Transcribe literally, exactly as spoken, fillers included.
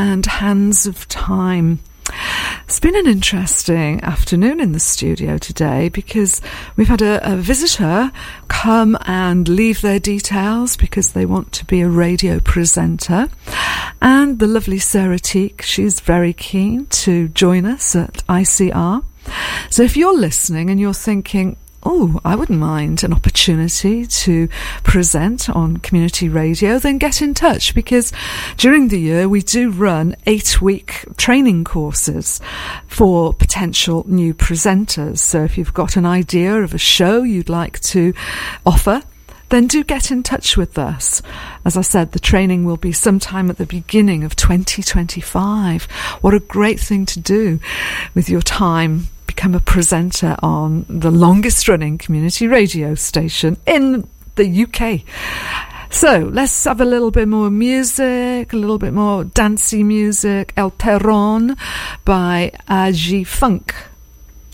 and Hands of Time. It's been an interesting afternoon in the studio today because we've had a, a visitor come and leave their details because they want to be a radio presenter. And the lovely Sarah Teak, she's very keen to join us at I C R. So if you're listening and you're thinking, oh, I wouldn't mind an opportunity to present on community radio, then get in touch, because during the year we do run eight-week training courses for potential new presenters. So if you've got an idea of a show you'd like to offer, then do get in touch with us. As I said, the training will be sometime at the beginning of twenty twenty-five. What a great thing to do with your time. Become a presenter on the longest running community radio station in the U K. So let's have a little bit more music, a little bit more dancey music. El Perron by A G Funk.